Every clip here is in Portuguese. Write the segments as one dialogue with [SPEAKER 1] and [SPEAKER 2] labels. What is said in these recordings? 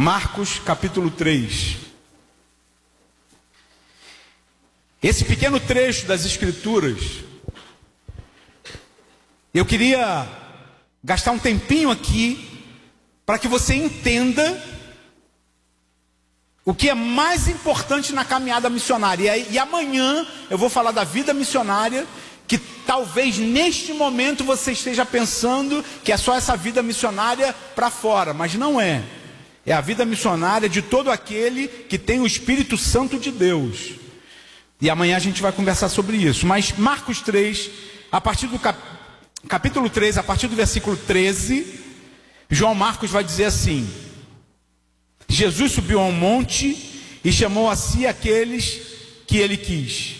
[SPEAKER 1] Marcos capítulo 3. Esse pequeno trecho das Escrituras, eu queria gastar um tempinho aqui para que você entenda o que é mais importante na caminhada missionária. E amanhã eu vou falar da vida missionária, que talvez neste momento você esteja pensando que é só essa vida missionária para fora, mas não é. É a vida missionária de todo aquele que tem o Espírito Santo de Deus. E amanhã a gente vai conversar sobre isso. Mas Marcos 3, a partir do capítulo 3, a partir do versículo 13, João Marcos vai dizer assim: Jesus subiu a um monte e chamou a si aqueles que ele quis,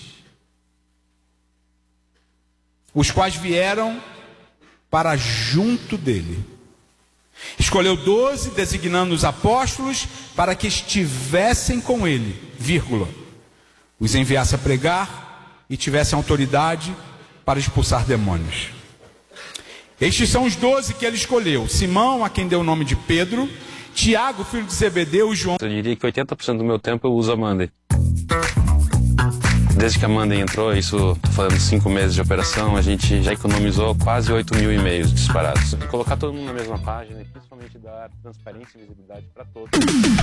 [SPEAKER 1] os quais vieram para junto dele. Escolheu 12, designando os apóstolos para que estivessem com ele, vírgula, os enviasse a pregar e tivessem autoridade para expulsar demônios. Estes são os 12 que ele escolheu: Simão, a quem deu o nome de Pedro, Tiago, filho de Zebedeu, e João.
[SPEAKER 2] Eu diria que 80% do meu tempo eu uso a Monday. Desde que a Monday entrou, isso, falando 5 meses de operação, a gente já economizou quase 8.000 e-mails disparados. Colocar todo mundo na mesma página e principalmente dar transparência e visibilidade para todos.